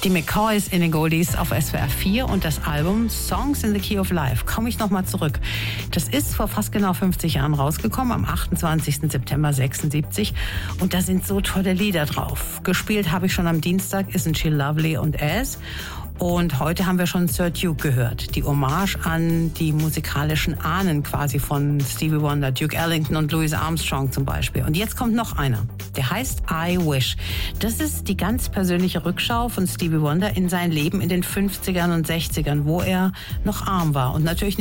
Die McCoys in den Goldies auf SWR 4 und das Album Songs in the Key of Life. Komme ich nochmal zurück. Das ist vor fast genau 50 Jahren rausgekommen, am 28. September 76. Und da sind so tolle Lieder drauf. Gespielt habe ich schon am Dienstag Isn't She Lovely und As. Und heute haben wir schon Sir Duke gehört. Die Hommage an die musikalischen Ahnen quasi von Stevie Wonder, Duke Ellington und Louis Armstrong zum Beispiel. Und jetzt kommt noch einer. Der heißt I Wish. Das ist die ganz persönliche Rückschau von Stevie Wonder in sein Leben in den 50ern und 60ern, wo er noch arm war und natürlich